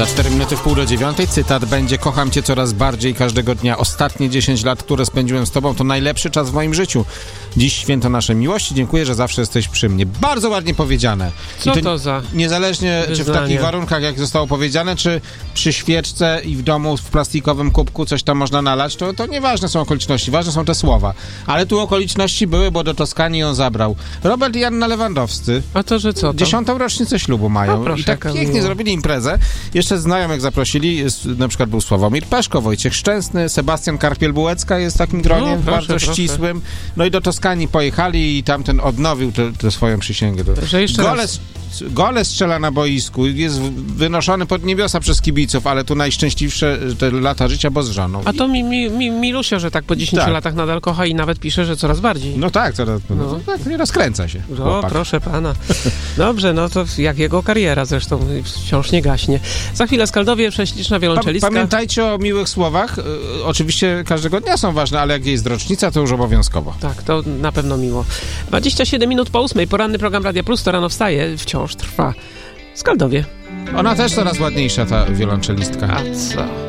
Za 4 minuty w pół do 9 cytat będzie: kocham cię coraz bardziej każdego dnia. Ostatnie 10 lat, które spędziłem z tobą, to najlepszy czas w moim życiu. Dziś święto naszej miłości. Dziękuję, że zawsze jesteś przy mnie. Bardzo ładnie powiedziane. Co to za niezależnie wyznanie? Czy w takich warunkach, jak zostało powiedziane, czy przy świeczce i w domu w plastikowym kubku coś tam można nalać, to nieważne są okoliczności, ważne są te słowa. Ale tu okoliczności były, bo do Toskanii ją zabrał Robert i Anna Lewandowscy. A to, że co tam? 10. rocznicę ślubu mają. No proszę, i tak pięknie zrobili imprezę. Jeszcze znajomych zaprosili. Na przykład był Sławomir Peszko, Wojciech Szczęsny, Sebastian Karpiel-Bułecka jest w takim gronie, bardzo ścisłym. No i do Toskanii pojechali i tamten odnowił tę swoją przysięgę. Że jeszcze Gole strzela na boisku, jest wynoszony pod niebiosa przez kibiców, ale tu najszczęśliwsze te lata życia, bo z żoną. A to Milusia, że tak po 10 latach nadal kocha i nawet pisze, że coraz bardziej. No tak, tak, nie rozkręca się. O, proszę pana. Dobrze, no to jak jego kariera zresztą wciąż nie gaśnie. Za chwilę Skaldowie, prześliczna wiolonczelistka. Pamiętajcie o miłych słowach. Oczywiście każdego dnia są ważne, ale jak jest rocznica, to już obowiązkowo. Tak, to na pewno miło. 27 minut po 8. Poranny program Radia Plus, to rano wstaje. Wciąż trwa. Skaldowie. Ona też coraz ładniejsza, ta wiolonczelistka. A co?